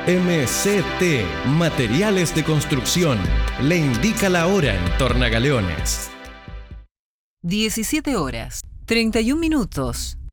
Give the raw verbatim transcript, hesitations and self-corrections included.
M C T, Materiales de Construcción, le indica la hora en Tornagaleones. diecisiete horas, treinta y un minutos.